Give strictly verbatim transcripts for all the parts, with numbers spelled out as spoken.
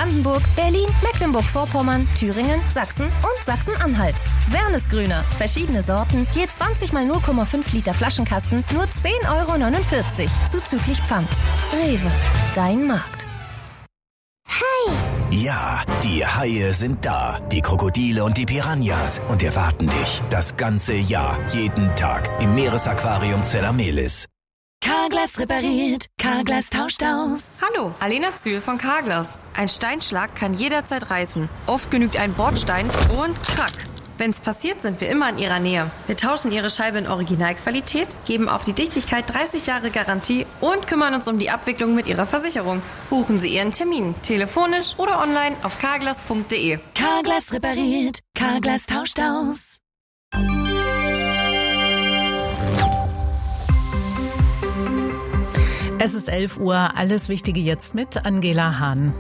Brandenburg, Berlin, Mecklenburg-Vorpommern, Thüringen, Sachsen und Sachsen-Anhalt. Wernesgrüner. Verschiedene Sorten, je zwanzig mal null Komma fünf Liter Flaschenkasten, nur zehn Euro neunundvierzig, zuzüglich Pfand. Rewe, dein Markt. Hi! Ja, die Haie sind da. Die Krokodile und die Piranhas. Und erwarten dich das ganze Jahr, jeden Tag im Meeresaquarium Zellamelis. Carglass repariert, Carglass tauscht aus. Hallo, Alena Zühl von Carglass. Ein Steinschlag kann jederzeit reißen. Oft genügt ein Bordstein und krack. Wenn's passiert, sind wir immer in Ihrer Nähe. Wir tauschen Ihre Scheibe in Originalqualität, geben auf die Dichtigkeit dreißig Jahre Garantie und kümmern uns um die Abwicklung mit Ihrer Versicherung. Buchen Sie Ihren Termin, telefonisch oder online auf carglass punkt de. Carglass repariert, Carglass tauscht aus. Es ist elf Uhr, alles Wichtige jetzt mit Angela Hahn.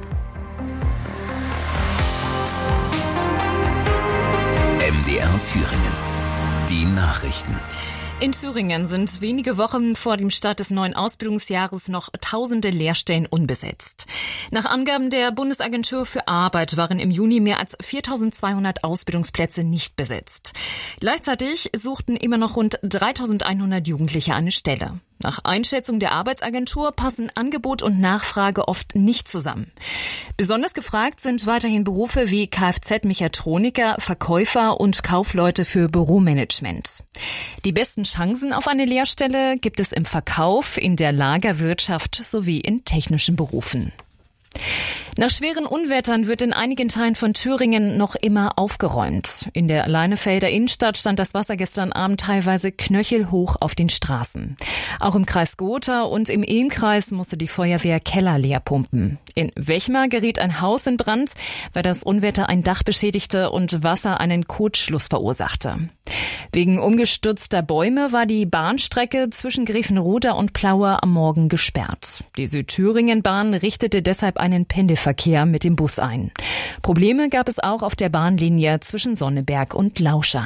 M D R Thüringen. Die Nachrichten. In Thüringen sind wenige Wochen vor dem Start des neuen Ausbildungsjahres noch tausende Lehrstellen unbesetzt. Nach Angaben der Bundesagentur für Arbeit waren im Juni mehr als viertausendzweihundert Ausbildungsplätze nicht besetzt. Gleichzeitig suchten immer noch rund dreitausendeinhundert Jugendliche eine Stelle. Nach Einschätzung der Arbeitsagentur passen Angebot und Nachfrage oft nicht zusammen. Besonders gefragt sind weiterhin Berufe wie Kfz-Mechatroniker, Verkäufer und Kaufleute für Büromanagement. Die besten Chancen auf eine Lehrstelle gibt es im Verkauf, in der Lagerwirtschaft sowie in technischen Berufen. Nach schweren Unwettern wird in einigen Teilen von Thüringen noch immer aufgeräumt. In der Leinefelder Innenstadt stand das Wasser gestern Abend teilweise knöchelhoch auf den Straßen. Auch im Kreis Gotha und im Ilmkreis musste die Feuerwehr Keller leer pumpen. In Wechmar geriet ein Haus in Brand, weil das Unwetter ein Dach beschädigte und Wasser einen Kurzschluss verursachte. Wegen umgestürzter Bäume war die Bahnstrecke zwischen Grevenroda und Plaue am Morgen gesperrt. Die Südthüringen-Bahn richtete deshalb einen Pendelverkehr mit dem Bus ein. Probleme gab es auch auf der Bahnlinie zwischen Sonneberg und Lauscha.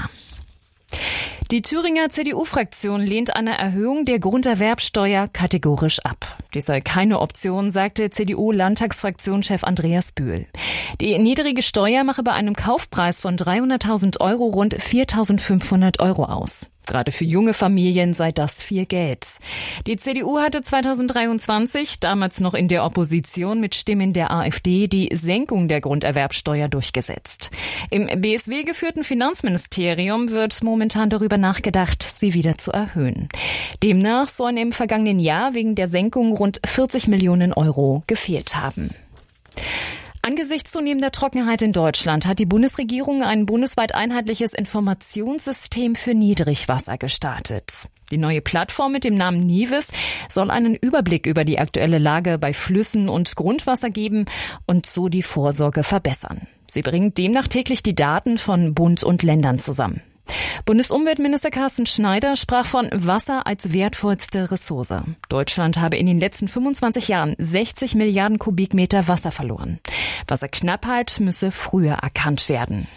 Die Thüringer C D U-Fraktion lehnt eine Erhöhung der Grunderwerbsteuer kategorisch ab. Dies sei keine Option, sagte C D U-Landtagsfraktionschef Andreas Bühl. Die niedrige Steuer mache bei einem Kaufpreis von dreihunderttausend Euro rund viertausendfünfhundert Euro aus. Gerade für junge Familien sei das viel Geld. Die C D U hatte zweitausenddreiundzwanzig, damals noch in der Opposition mit Stimmen der AfD, die Senkung der Grunderwerbsteuer durchgesetzt. Im B S W geführten Finanzministerium wird momentan darüber nachgedacht, sie wieder zu erhöhen. Demnach sollen im vergangenen Jahr wegen der Senkung rund vierzig Millionen Euro gefehlt haben. Angesichts zunehmender Trockenheit in Deutschland hat die Bundesregierung ein bundesweit einheitliches Informationssystem für Niedrigwasser gestartet. Die neue Plattform mit dem Namen Nives soll einen Überblick über die aktuelle Lage bei Flüssen und Grundwasser geben und so die Vorsorge verbessern. Sie bringt demnach täglich die Daten von Bund und Ländern zusammen. Bundesumweltminister Carsten Schneider sprach von Wasser als wertvollste Ressource. Deutschland habe in den letzten fünfundzwanzig Jahren sechzig Milliarden Kubikmeter Wasser verloren. Wasserknappheit müsse früher erkannt werden.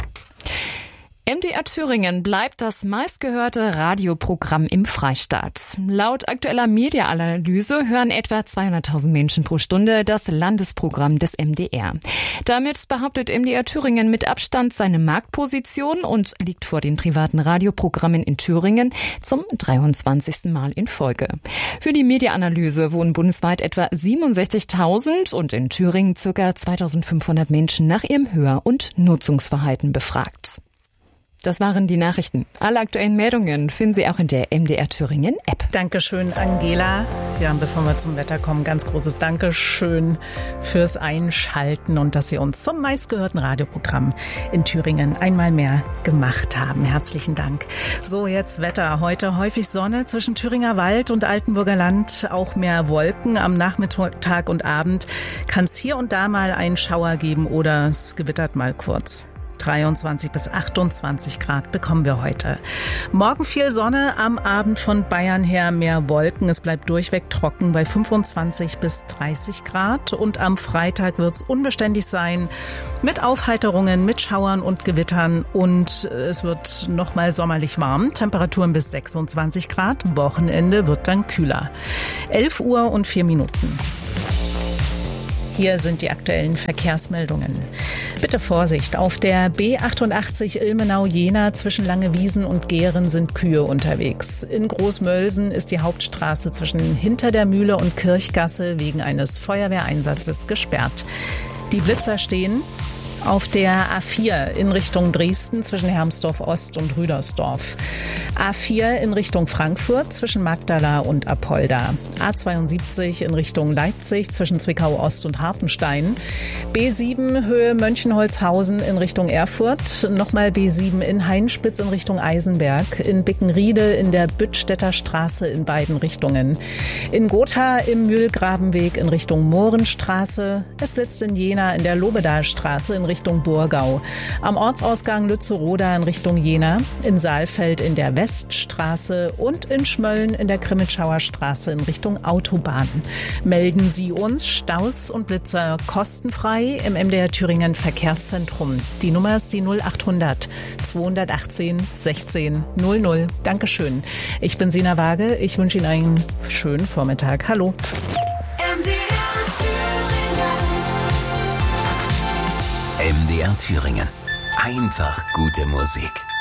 M D R Thüringen bleibt das meistgehörte Radioprogramm im Freistaat. Laut aktueller Media-Analyse hören etwa zweihunderttausend Menschen pro Stunde das Landesprogramm des M D R. Damit behauptet M D R Thüringen mit Abstand seine Marktposition und liegt vor den privaten Radioprogrammen in Thüringen zum dreiundzwanzigsten Mal in Folge. Für die Media-Analyse wurden bundesweit etwa siebenundsechzigtausend und in Thüringen ca. zweitausendfünfhundert Menschen nach ihrem Hör- und Nutzungsverhalten befragt. Das waren die Nachrichten. Alle aktuellen Meldungen finden Sie auch in der M D R Thüringen App. Dankeschön, Angela. Ja, und bevor wir zum Wetter kommen, ganz großes Dankeschön fürs Einschalten und dass Sie uns zum meistgehörten Radioprogramm in Thüringen einmal mehr gemacht haben. Herzlichen Dank. So, jetzt Wetter. Heute häufig Sonne zwischen Thüringer Wald und Altenburger Land. Auch mehr Wolken am Nachmittag und Abend. Kann es hier und da mal einen Schauer geben oder es gewittert mal kurz. dreiundzwanzig bis achtundzwanzig Grad bekommen wir heute. Morgen viel Sonne, am Abend von Bayern her mehr Wolken. Es bleibt durchweg trocken bei fünfundzwanzig bis dreißig Grad. Und am Freitag wird es unbeständig sein mit Aufheiterungen, mit Schauern und Gewittern. Und es wird nochmal sommerlich warm. Temperaturen bis sechsundzwanzig Grad. Wochenende wird dann kühler. elf Uhr und vier Minuten. Hier sind die aktuellen Verkehrsmeldungen. Bitte Vorsicht, auf der B achtundachtzig Ilmenau-Jena zwischen Langewiesen und Gehren sind Kühe unterwegs. In Großmölsen ist die Hauptstraße zwischen Hinter der Mühle und Kirchgasse wegen eines Feuerwehreinsatzes gesperrt. Die Blitzer stehen auf der A vier in Richtung Dresden zwischen Hermsdorf Ost und Rüdersdorf. A vier in Richtung Frankfurt zwischen Magdala und Apolda. A zweiundsiebzig in Richtung Leipzig zwischen Zwickau Ost und Hartenstein. B sieben Höhe Mönchenholzhausen in Richtung Erfurt. Nochmal B sieben in Hainspitz in Richtung Eisenberg. In Bickenriede in der Büttstädter Straße in beiden Richtungen. In Gotha im Mühlgrabenweg in Richtung Mohrenstraße. Es blitzt in Jena in der Lobedalstraße in Richtung Burgau. Am Ortsausgang Lützeroda in Richtung Jena, in Saalfeld in der Weststraße und in Schmölln in der Krimitschauer Straße in Richtung Autobahn. Melden Sie uns Staus und Blitzer kostenfrei im M D R Thüringen Verkehrszentrum. Die Nummer ist die null achthundert zweihundertachtzehn sechzehn null null. Dankeschön. Ich bin Sina Waage. Ich wünsche Ihnen einen schönen Vormittag. Hallo. M D R Thüringen. Einfach gute Musik.